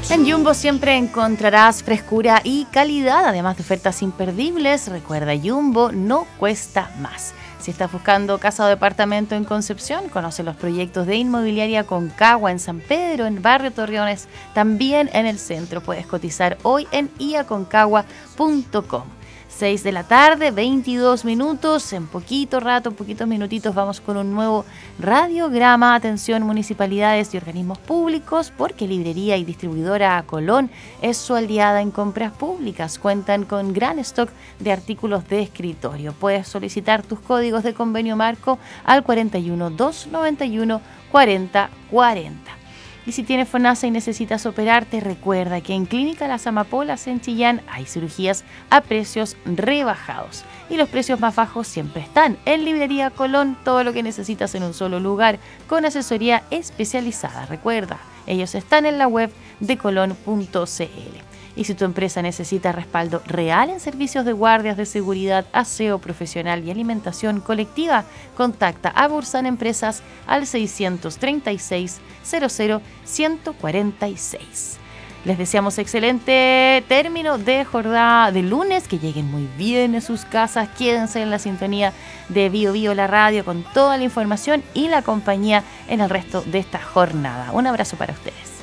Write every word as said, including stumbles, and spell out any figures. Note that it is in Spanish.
En Jumbo siempre encontrarás frescura y calidad, además de ofertas imperdibles. Recuerda, Jumbo no cuesta más. Si estás buscando casa o departamento en Concepción, conoce los proyectos de Inmobiliaria Concagua en San Pedro, en Barrio Torreones, también en el centro. Puedes cotizar hoy en i a concagua punto com. seis de la tarde, veintidós minutos, en poquito rato, poquitos minutitos vamos con un nuevo radiograma. Atención municipalidades y organismos públicos, porque Librería y Distribuidora Colón es su aliada en compras públicas. Cuentan con gran stock de artículos de escritorio. Puedes solicitar tus códigos de convenio marco al cuarenta y uno, doscientos noventa y uno, cuarenta cuarenta. Y si tienes FONASA y necesitas operarte, recuerda que en Clínica Las Amapolas en Chillán hay cirugías a precios rebajados. Y los precios más bajos siempre están en Librería Colón, todo lo que necesitas en un solo lugar, con asesoría especializada. Recuerda, ellos están en la web de colón punto c l. Y si tu empresa necesita respaldo real en servicios de guardias de seguridad, aseo profesional y alimentación colectiva, contacta a Bursan Empresas al seiscientos treinta y seis, cero cero, ciento cuarenta y seis. Les deseamos excelente término de jornada de lunes, que lleguen muy bien a sus casas, quédense en la sintonía de Bio Bio, la radio, con toda la información y la compañía en el resto de esta jornada. Un abrazo para ustedes.